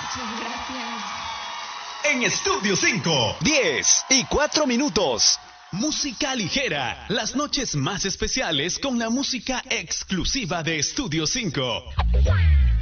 Muchas gracias. En Estudio 5, 10:04. Música ligera, las noches más especiales con la música exclusiva de Estudio 5.